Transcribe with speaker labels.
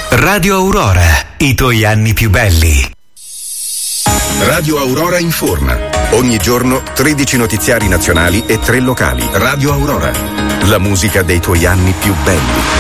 Speaker 1: Radio Aurora, i tuoi anni più belli.
Speaker 2: Radio Aurora informa. Ogni giorno 13 notiziari nazionali e 3 locali. Radio Aurora, la musica dei tuoi anni più belli.